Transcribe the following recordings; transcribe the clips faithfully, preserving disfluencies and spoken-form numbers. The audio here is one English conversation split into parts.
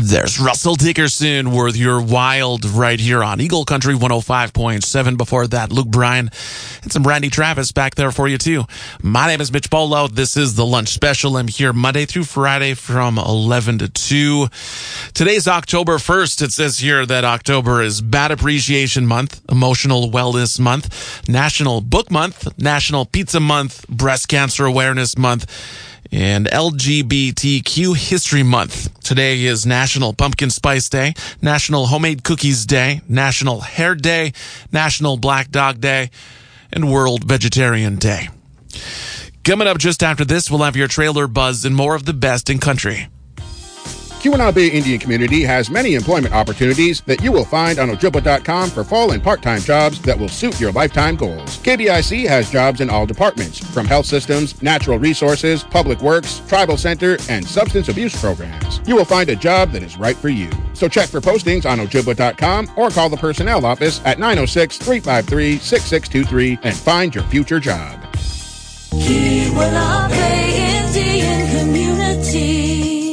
There's Russell Dickerson with your Wild right here on Eagle Country one oh five point seven. Before that, Luke Bryan and some Randy Travis back there for you too. My name is Mitch Polo. This is the Lunch Special. I'm here Monday through Friday from eleven to two. Today's October first. It says here that October is Bad Appreciation Month, Emotional Wellness Month, National Book Month, National Pizza Month, Breast Cancer Awareness Month, and L G B T Q History Month. Today is National Pumpkin Spice Day, National Homemade Cookies Day, National Hair Day, National Black Dog Day, and World Vegetarian Day. Coming up just after this, we'll have your trailer buzz and more of the best in country. Keweenaw Bay Indian Community has many employment opportunities that you will find on Ojibwa dot com for full and part-time jobs that will suit your lifetime goals. K B I C has jobs in all departments, from health systems, natural resources, public works, tribal center, and substance abuse programs. You will find a job that is right for you. So check for postings on Ojibwa dot com or call the personnel office at nine oh six, three five three, six six two three and find your future job. Keweenaw Bay Indian Community.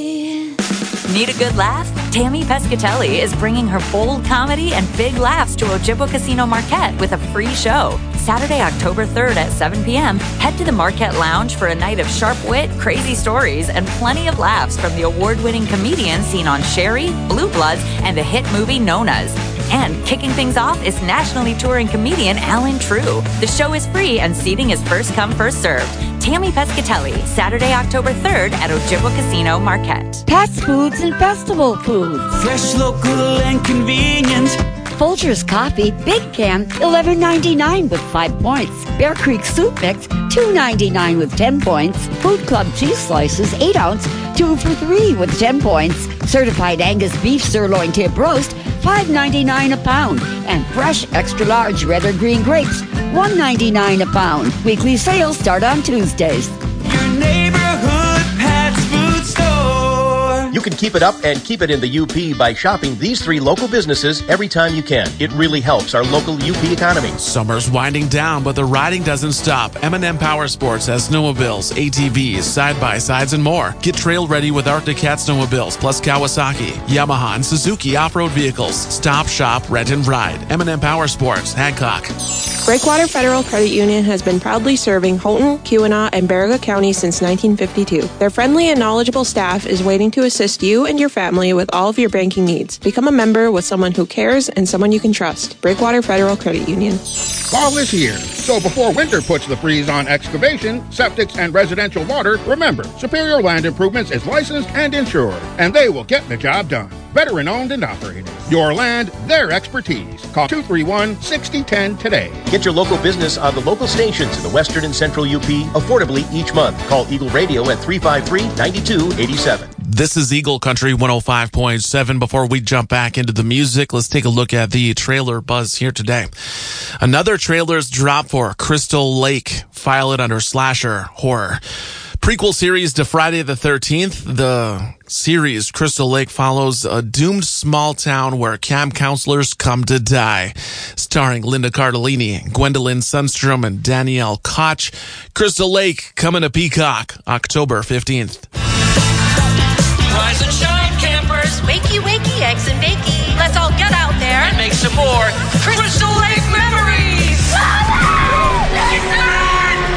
Need a good laugh? Tammy Pescatelli is bringing her bold comedy and big laughs to Ojibwa Casino Marquette with a free show. Saturday, October third at seven p.m., head to the Marquette Lounge for a night of sharp wit, crazy stories, and plenty of laughs from the award-winning comedians seen on Sherry, Blue Bloods, and the hit movie Nonas. And kicking things off is nationally touring comedian Alan True. The show is free and seating is first come, first served. Tammy Pescatelli, Saturday, October third at Ojibwa Casino Marquette. Pat's Foods and Festival Foods. Fresh, local, and convenient. Folgers Coffee, big can, eleven ninety-nine with five points. Bear Creek Soup Mix, two ninety-nine with ten points. Food Club Cheese Slices, eight ounce, two for three with ten points. Certified Angus Beef Sirloin Tip Roast, five ninety-nine a pound. And fresh extra large red or green grapes, one ninety-nine a pound. Weekly sales start on Tuesdays. Your neighborhood Pat's Food Store. You can keep it up and keep it in the U P by shopping these three local businesses every time you can. It really helps our local U P economy. Summer's winding down, but the riding doesn't stop. M and M Power Sports has snowmobiles, A T Vs, side-by-sides, and more. Get trail ready with Arctic Cat snowmobiles, plus Kawasaki, Yamaha, and Suzuki off-road vehicles. Stop, shop, rent, and ride. M and M Power Sports, Hancock. Breakwater Federal Credit Union has been proudly serving Houghton, Keweenaw, and Baraga County since nineteen fifty-two. Their friendly and knowledgeable staff is waiting to assist you and your family with all of your banking needs. Become a member with someone who cares and someone you can trust. Breakwater Federal Credit Union. Fall is here, so before winter puts the freeze on excavation, septics, and residential water, remember, Superior Land Improvements is licensed and insured, and they will get the job done. Veteran-owned and operated. Your land, their expertise. Call two three one, six oh one oh today. Get your local business on the local stations in the western and central U P affordably each month. Call Eagle Radio at three five three, nine two eight seven. This is Eagle Country one oh five point seven. Before we jump back into the music, let's take a look at the trailer buzz here today. Another trailer's drop for Crystal Lake. File it under slasher horror. Prequel series to Friday the thirteenth. The series Crystal Lake follows a doomed small town where camp counselors come to die. Starring Linda Cardellini, Gwendolyn Sundstrom, and Danielle Koch. Crystal Lake coming to Peacock October fifteenth. Rise and shine, campers. Wakey, wakey, eggs and bakey. Let's all get out there and make some more Crystal Lake memories.